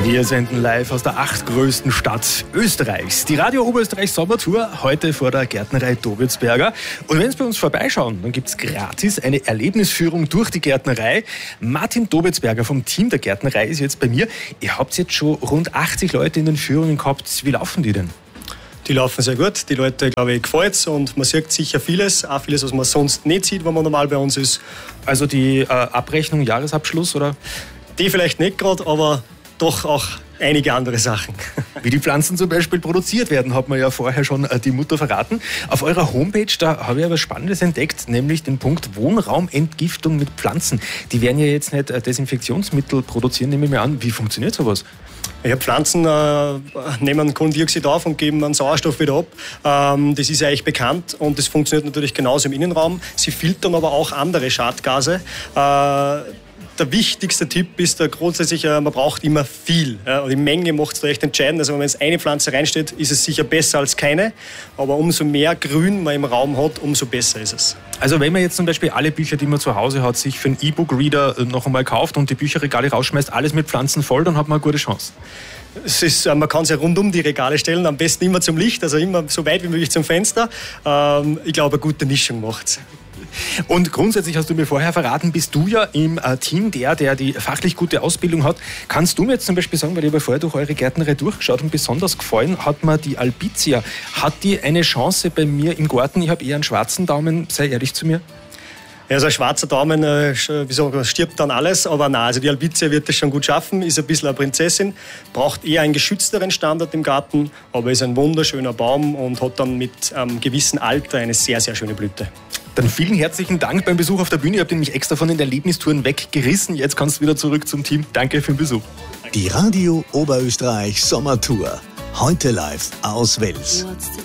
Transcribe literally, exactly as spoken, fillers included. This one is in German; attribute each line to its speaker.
Speaker 1: Wir senden live aus der achtgrößten Stadt Österreichs. Die Radio Oberösterreich Sommertour, heute vor der Gärtnerei Dobitzberger. Und wenn Sie bei uns vorbeischauen, dann gibt es gratis eine Erlebnisführung durch die Gärtnerei. Martin Dobitzberger vom Team der Gärtnerei ist jetzt bei mir. Ihr habt jetzt schon rund achtzig Leute in den Führungen gehabt. Wie laufen die denn?
Speaker 2: Die laufen sehr gut. Die Leute, glaube ich, gefällt es und man sieht sicher vieles, auch vieles, was man sonst nicht sieht, wenn man normal bei uns ist.
Speaker 1: Also die äh, Abrechnung, Jahresabschluss, oder?
Speaker 2: Die vielleicht nicht gerade, aber doch auch einige andere Sachen.
Speaker 1: Wie die Pflanzen zum Beispiel produziert werden, hat man ja vorher schon äh, die Mutter verraten. Auf eurer Homepage, da habe ich aber Spannendes entdeckt, nämlich den Punkt Wohnraumentgiftung mit Pflanzen. Die werden ja jetzt nicht äh, Desinfektionsmittel produzieren, nehme ich mir an. Wie funktioniert sowas?
Speaker 2: Ja, Pflanzen äh, nehmen Kohlendioxid auf und geben einen Sauerstoff wieder ab. Ähm, das ist ja eigentlich bekannt und das funktioniert natürlich genauso im Innenraum. Sie filtern aber auch andere Schadgase. Äh, Der wichtigste Tipp ist der grundsätzlich, man braucht immer viel. Und die Menge macht es da echt entscheidend. Also wenn jetzt eine Pflanze reinsteht, ist es sicher besser als keine. Aber umso mehr Grün man im Raum hat, umso besser ist es.
Speaker 1: Also wenn man jetzt zum Beispiel alle Bücher, die man zu Hause hat, sich für einen E-Book-Reader noch einmal kauft und die Bücherregale rausschmeißt, alles mit Pflanzen voll, dann hat man eine gute Chance.
Speaker 2: Es ist, man kann es ja rund um die Regale stellen, am besten immer zum Licht, also immer so weit wie möglich zum Fenster. Ich glaube, eine gute Mischung macht es.
Speaker 1: Und grundsätzlich hast du mir vorher verraten, bist du ja im äh, Team der, der die fachlich gute Ausbildung hat. Kannst du mir jetzt zum Beispiel sagen, weil ich habe vorher durch eure Gärtnerei durchgeschaut und besonders gefallen hat mir die Albizia. Hat die eine Chance bei mir im Garten? Ich habe eher einen schwarzen Daumen, sei ehrlich zu mir.
Speaker 2: Ja, so ein schwarzer Daumen, äh, wie sagen, stirbt dann alles, aber nein, also die Albizia wird das schon gut schaffen, ist ein bisschen eine Prinzessin, braucht eher einen geschützteren Standard im Garten, aber ist ein wunderschöner Baum und hat dann mit einem gewissen Alter eine sehr, sehr schöne Blüte.
Speaker 1: Dann vielen herzlichen Dank beim Besuch auf der Bühne. Ihr habt ihn mich extra von den Erlebnistouren weggerissen. Jetzt kannst du wieder zurück zum Team. Danke für den Besuch.
Speaker 3: Die Radio Oberösterreich Sommertour. Heute live aus Wels.